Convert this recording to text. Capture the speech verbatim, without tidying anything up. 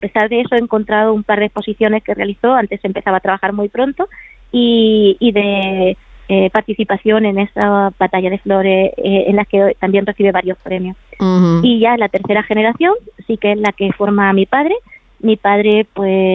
pesar de eso he encontrado un par de exposiciones que realizó, antes empezaba a trabajar muy pronto, y, y de eh, participación en esa batalla de flores eh, en las que también recibe varios premios. Uh-huh. Y ya la tercera generación sí que es la que forma a mi padre. Mi padre pues